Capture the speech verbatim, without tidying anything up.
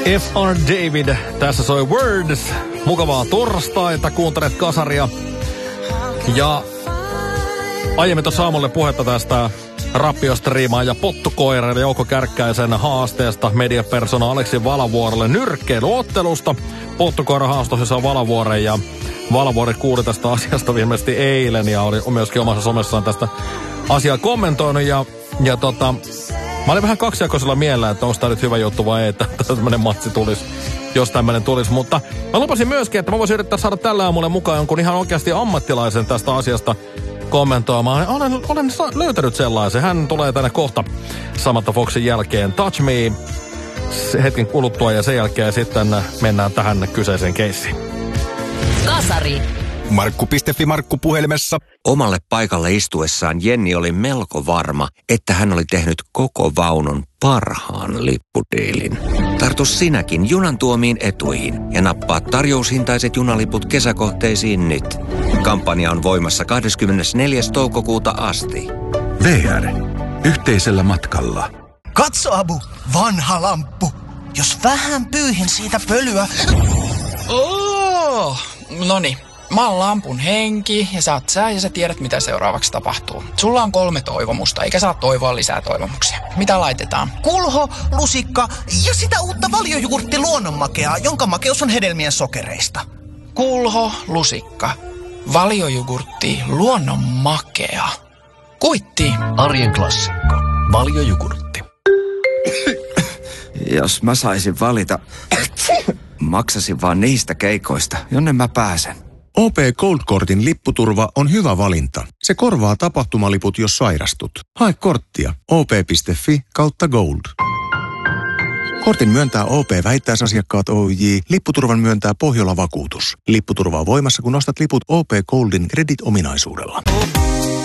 F R. David, tässä soi Words. Mukavaa torstaita, kuuntelet Kasaria. Ja aiemmin tuossa aamulle puhetta tästä rappiostriimaan ja pottukoiran ja Jouko Kärkkäisen haasteesta mediapersona Aleksi Valavuorelle nyrkkeilyottelusta. Pottukoiran haastossa on Valavuoren ja Valavuori kuuli tästä asiasta viimeisesti eilen ja oli myöskin omassa somessaan tästä asiaa kommentoinut ja, ja tota... Mä olin vähän kaksijakoisella mielellä, että onko tämä nyt hyvä juttu vai ei, että tämmöinen matsi tulisi, jos tämmöinen tulisi. Mutta mä lupasin myöskin, että mä voisin yrittää saada tällä aamulle mukaan jonkun ihan oikeasti ammattilaisen tästä asiasta kommentoimaan. Olen, olen löytänyt sellaisen. Hän tulee tänne kohta Samantha Foxin jälkeen. Touch Me hetken kuluttua ja sen jälkeen sitten mennään tähän kyseiseen keissiin. Kasari. Markku piste fi Markku puhelimessa. Omalle paikalle istuessaan Jenni oli melko varma, että hän oli tehnyt koko vaunun parhaan lippudiilin. Tartu sinäkin junan tuomiin etuihin ja nappaa tarjoushintaiset junaliput kesäkohteisiin nyt. Kampanja on voimassa kahdeskymmenesneljäs toukokuuta asti. V R. Yhteisellä matkalla. Katso, Abu, vanha lamppu. Jos vähän pyyhin siitä pölyä... Oh, noni. Mä oon lampun henki ja sä oot sä ja sä tiedät mitä seuraavaksi tapahtuu. Sulla on kolme toivomusta eikä saa toivoa lisää toivomuksia. Mitä laitetaan? Kulho, lusikka ja sitä uutta valiojugurtti luonnonmakeaa, jonka makeus on hedelmien sokereista. Kulho, lusikka, valiojugurtti, luonnonmakea. Kuitti. Arjen klassikko. Valiojugurtti. Jos mä saisin valita, maksasin vaan niistä keikoista, jonne mä pääsen. O P Gold-kortin lipputurva on hyvä valinta. Se korvaa tapahtumaliput, jos sairastut. Hae korttia o p piste f i kautta gold. Kortin myöntää O P-vähittäisasiakkaat Oyj. Lipputurvan myöntää Pohjola Vakuutus. Lipputurva on voimassa, kun ostat liput O P Goldin Credit-ominaisuudella.